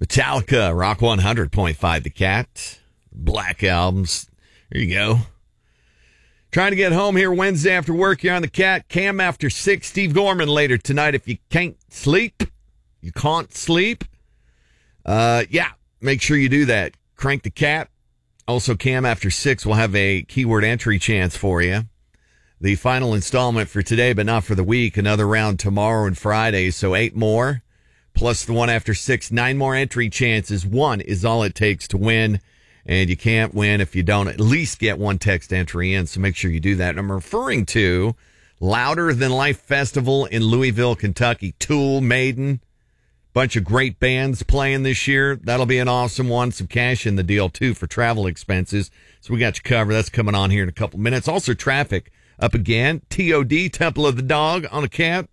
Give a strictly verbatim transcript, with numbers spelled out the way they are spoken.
Metallica, Rock one hundred point five The Cat. Black Albums. There you go. Trying to get home here Wednesday after work. You're on The Cat. Cam after six. Steve Gorman later tonight. If you can't sleep, you can't sleep. Uh, yeah, make sure you do that. Crank The Cat. Also, Cam after six will have a keyword entry chance for you. The final installment for today, but not for the week. Another round tomorrow and Friday. So eight more. Plus the one after six, nine more entry chances. One is all it takes to win, and you can't win if you don't at least get one text entry in, so make sure you do that. And I'm referring to Louder Than Life Festival in Louisville, Kentucky. Tool, Maiden, bunch of great bands playing this year. That'll be an awesome one. Some cash in the deal, too, for travel expenses. So we got you covered. That's coming on here in a couple minutes. Also, traffic up again. T O D, Temple of the Dog on a Cat.